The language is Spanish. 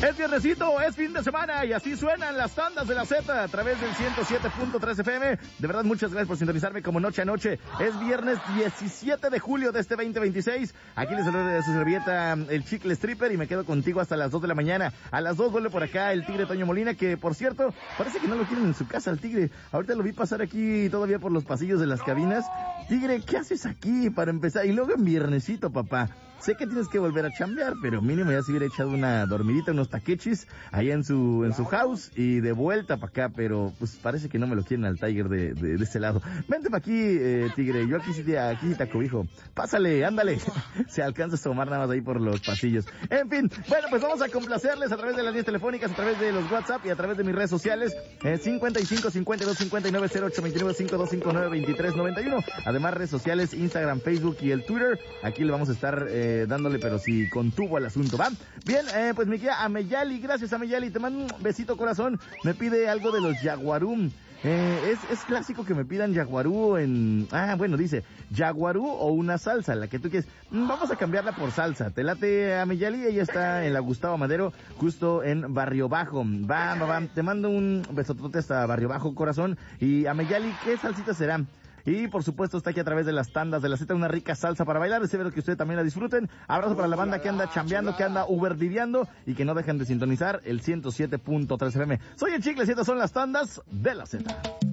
Es viernesito, es fin de semana y así suenan las tandas de la Z a través del 107.3 FM. De verdad, muchas gracias por sintonizarme como noche a noche. Es viernes 17 de julio de este 2026. Aquí les saluda de su servilleta el Chicle Stripper y me quedo contigo hasta las 2 de la mañana. A las 2 vuelve por acá el Tigre Toño Molina, que por cierto, parece que no lo quieren en su casa al Tigre. Ahorita lo vi pasar aquí todavía por los pasillos de las cabinas. Tigre, ¿qué haces aquí para empezar? Y luego en viernesito, papá. Sé que tienes que volver a chambear, pero mínimo ya se hubiera echado una dormidita, unos taquechis allá en su house y de vuelta para acá, pero pues parece que no me lo quieren al Tiger de este lado. Vente para aquí, Tigre, yo aquí sí te acobijo. Pásale, ándale. Se alcanza a tomar nada más ahí por los pasillos. En fin, bueno, pues vamos a complacerles a través de las líneas telefónicas, a través de los WhatsApp y a través de mis redes sociales, 55 52 59 08 29 5259 23 91. Además, redes sociales, Instagram, Facebook y el Twitter. Aquí le vamos a estar dándole, pero sí, con tubo al asunto, ¿va? Bien, pues mi querida Ameyali, gracias Ameyali, te mando un besito corazón, me pide algo de los Jaguarú. Es clásico que me pidan Jaguarú dice, Jaguarú o una salsa, la que tú quieres. Vamos a cambiarla por salsa. Te late Ameyali, ella está en la Gustavo Madero, justo en Barrio Bajo. Va, te mando un besotote hasta Barrio Bajo, corazón. Y Ameyali, ¿qué salsita será? Y por supuesto está aquí a través de las tandas de la Z, una rica salsa para bailar. Espero que ustedes también la disfruten. Abrazo para la banda que anda chambeando, que anda uberdiviando y que no dejen de sintonizar el 107.3 FM. Soy el Chicle, 7 son las tandas de la Z.